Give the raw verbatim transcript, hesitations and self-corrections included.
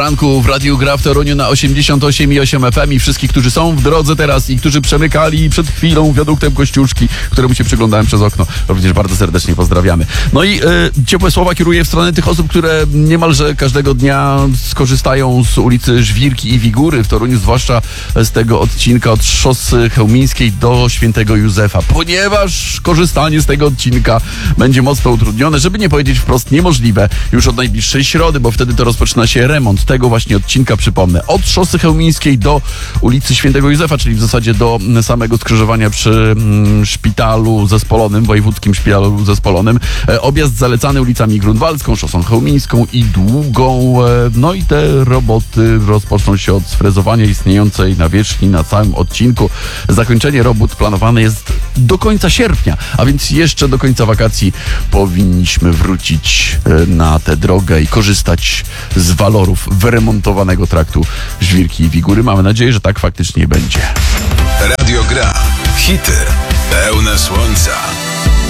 Ranku w Radiu Gra w Toruniu na osiemdziesiąt osiem i osiem F M i wszystkich, którzy są w drodze teraz i którzy przemykali przed chwilą wiaduktem Kościuszki, któremu się przyglądałem przez okno. Również bardzo serdecznie pozdrawiamy. No i e, ciepłe słowa kieruję w stronę tych osób, które niemalże każdego dnia skorzystają z ulicy Żwirki i Wigury w Toruniu, zwłaszcza z tego odcinka od szosy chełmińskiej do Świętego Józefa, ponieważ korzystanie z tego odcinka będzie mocno utrudnione, żeby nie powiedzieć wprost niemożliwe już od najbliższej środy, bo wtedy to rozpoczyna się remont tego właśnie odcinka, przypomnę, od szosy chełmińskiej do ulicy Świętego Józefa, czyli w zasadzie do samego skrzyżowania przy mm, szpitalu zespolonym, wojewódzkim szpitalu zespolonym. E, objazd zalecany ulicami Grunwaldzką, szosą chełmińską i Długą. E, no i te roboty rozpoczną się od sfrezowania istniejącej nawierzchni na całym odcinku. Zakończenie robót planowane jest do końca sierpnia, a więc jeszcze do końca wakacji powinniśmy wrócić e, na tę drogę i korzystać z walorów wyremontowanego traktu Żwirki i Wigury. Mamy nadzieję, że tak faktycznie będzie. Radio Gra. Hity pełne słońca.